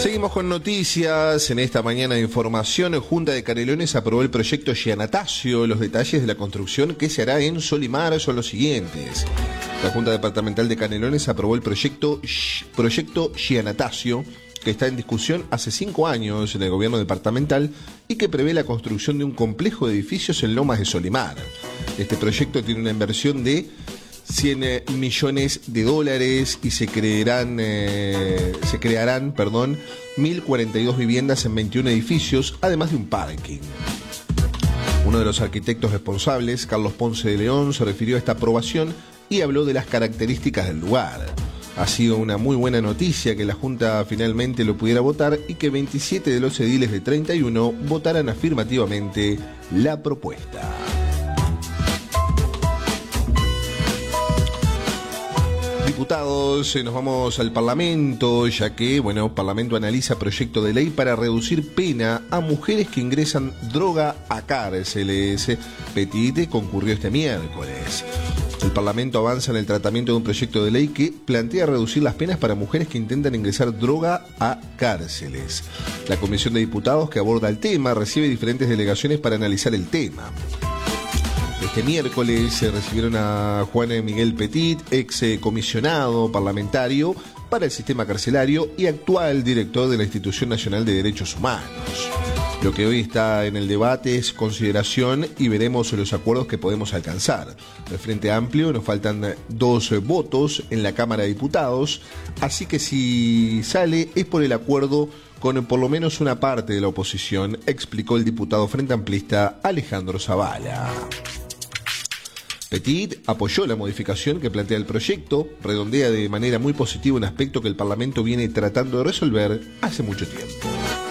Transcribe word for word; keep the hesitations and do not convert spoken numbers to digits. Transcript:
Seguimos con noticias. En esta mañana de información, Junta de Canelones aprobó el proyecto Giannatasio. Los detalles de la construcción que se hará en Solimar son los siguientes. La Junta Departamental de Canelones aprobó el proyecto, proyecto Giannatasio, que está en discusión hace cinco años en el gobierno departamental y que prevé la construcción de un complejo de edificios en Lomas de Solimar. Este proyecto tiene una inversión de cien millones de dólares y se crearán, eh, se crearán perdón, mil cuarenta y dos viviendas en veintiún edificios, además de un parking. Uno de los arquitectos responsables, Carlos Ponce de León, se refirió a esta aprobación y habló de las características del lugar. Ha sido una muy buena noticia que la Junta finalmente lo pudiera votar y que veintisiete de los ediles de treinta y uno votaran afirmativamente la propuesta. Diputados, nos vamos al Parlamento, ya que, bueno, el Parlamento analiza proyecto de ley para reducir pena a mujeres que ingresan droga a cárceles. Petit concurrió este miércoles. El Parlamento avanza en el tratamiento de un proyecto de ley que plantea reducir las penas para mujeres que intentan ingresar droga a cárceles. La Comisión de Diputados que aborda el tema recibe diferentes delegaciones para analizar el tema. Este miércoles se recibieron a Juan Miguel Petit, ex comisionado parlamentario para el sistema carcelario y actual director de la Institución Nacional de Derechos Humanos. Lo que hoy está en el debate es consideración y veremos los acuerdos que podemos alcanzar. Del Frente Amplio nos faltan dos votos en la Cámara de Diputados, así que si sale es por el acuerdo con por lo menos una parte de la oposición, explicó el diputado frente amplista Alejandro Zavala. Petit apoyó la modificación que plantea el proyecto, redondea de manera muy positiva un aspecto que el Parlamento viene tratando de resolver hace mucho tiempo.